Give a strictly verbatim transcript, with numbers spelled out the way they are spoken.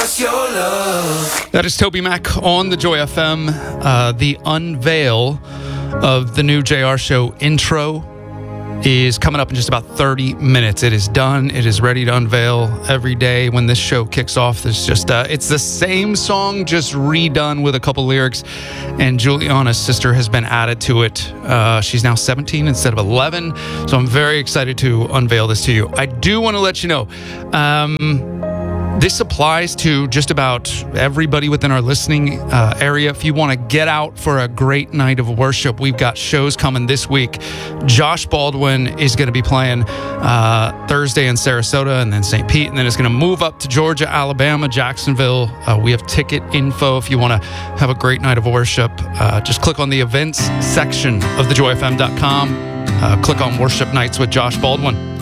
us your love. That is Toby Mac on the Joy F M. Uh, the unveil of the new J R Show intro is coming up in just about thirty minutes. It is done. It is ready to unveil every day when this show kicks off. There's just uh, it's the same song, just redone with a couple lyrics, and Juliana's sister has been added to it. Uh, she's now seventeen instead of eleven, so I'm very excited to unveil this to you. I do want to let you know, um, this applies to just about everybody within our listening uh, area. If you want to get out for a great night of worship, we've got shows coming this week. Josh Baldwin is going to be playing uh, Thursday in Sarasota and then Saint Pete, and then it's going to move up to Georgia, Alabama, Jacksonville. Uh, we have ticket info if you want to have a great night of worship. Uh, just click on the events section of the joy f m dot com. Uh, click on Worship Nights with Josh Baldwin.